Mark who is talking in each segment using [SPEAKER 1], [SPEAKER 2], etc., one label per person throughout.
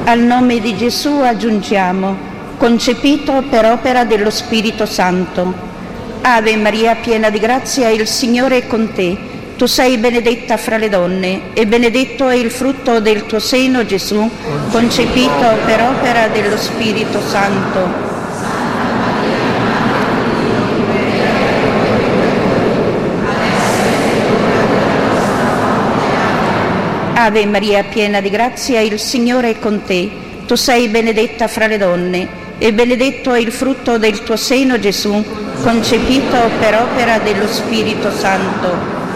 [SPEAKER 1] Al nome di Gesù aggiungiamo, concepito per opera dello Spirito Santo. Ave Maria, piena di grazia, il Signore è con te. Tu sei benedetta fra le donne, e benedetto è il frutto del tuo seno, Gesù, concepito per opera dello Spirito Santo. Ave Maria, piena di grazia, il Signore è con te. Tu sei benedetta fra le donne, e benedetto è il frutto del tuo seno, Gesù, concepito per opera dello Spirito Santo.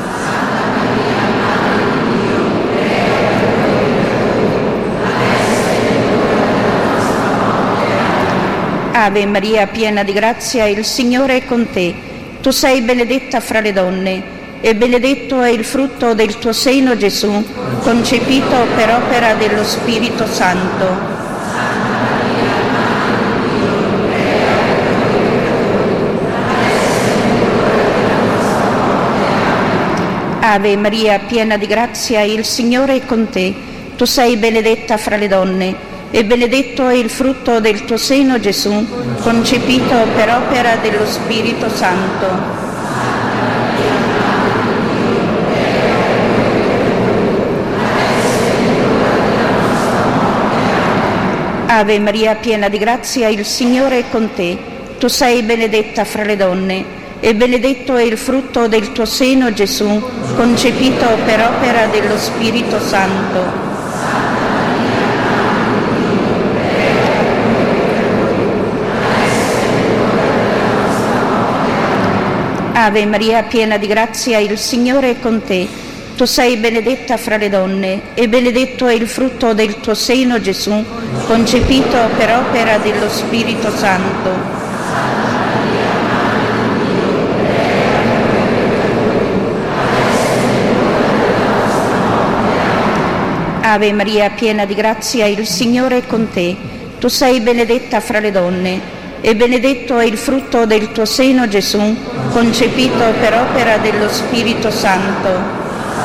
[SPEAKER 1] Ave Maria, piena di grazia, il Signore è con te. Tu sei benedetta fra le donne, e benedetto è il frutto del tuo seno, Gesù, concepito per opera dello Spirito Santo. Ave Maria, piena di grazia, il Signore è con te. Tu sei benedetta fra le donne, e benedetto è il frutto del tuo seno, Gesù, concepito per opera dello Spirito Santo. Ave Maria, piena di grazia, il Signore è con te. Tu sei benedetta fra le donne, e benedetto è il frutto del tuo seno, Gesù, concepito per opera dello Spirito Santo. Ave Maria, piena di grazia, il Signore è con te. Tu sei benedetta fra le donne, e benedetto è il frutto del tuo seno, Gesù, concepito per opera dello Spirito Santo. Ave Maria, piena di grazia, il Signore è con te. Tu sei benedetta fra le donne, e benedetto è il frutto del tuo seno, Gesù, concepito per opera dello Spirito Santo.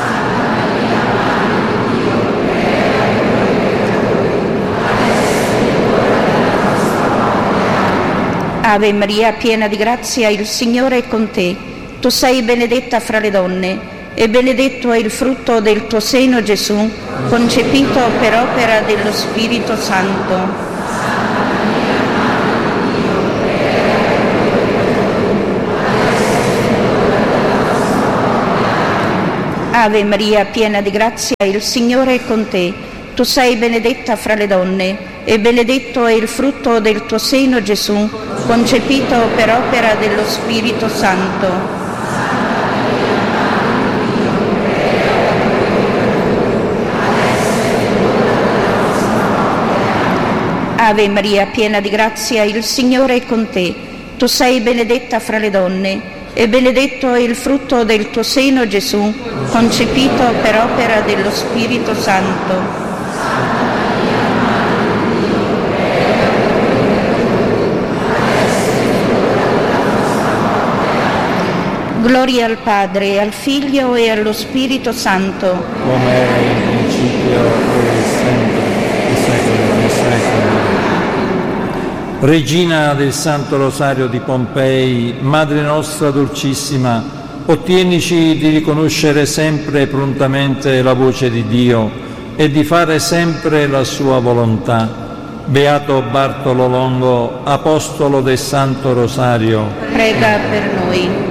[SPEAKER 1] Ave Maria, piena di grazia, il Signore è con te. Tu sei benedetta fra le donne, e benedetto è il frutto del tuo seno, Gesù, concepito per opera dello Spirito Santo. Ave Maria, piena di grazia, il Signore è con te. Tu sei benedetta fra le donne, e benedetto è il frutto del tuo seno, Gesù, concepito per opera dello Spirito Santo. Ave Maria, piena di grazia, il Signore è con te. Tu sei benedetta fra le donne, e benedetto è il frutto del tuo seno, Gesù, concepito per opera dello Spirito Santo. Gloria al Padre, al Figlio e allo Spirito Santo.
[SPEAKER 2] Come era in principio, ora e sempre, e secoli dei secoli. Regina del Santo Rosario di Pompei, Madre nostra dolcissima, ottienici di riconoscere sempre prontamente la voce di Dio e di fare sempre la sua volontà. Beato Bartolo Longo, Apostolo del Santo Rosario,
[SPEAKER 1] prega per noi.